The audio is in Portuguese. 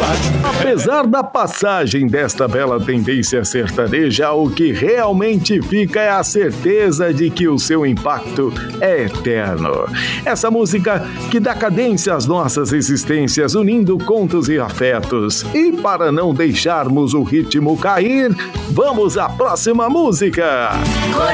Apesar da passagem desta bela tendência sertaneja, o que realmente fica é a certeza de que o seu impacto é eterno. Essa música que dá cadência às nossas existências, unindo contos e afetos. E para não deixarmos o ritmo cair, vamos à próxima música.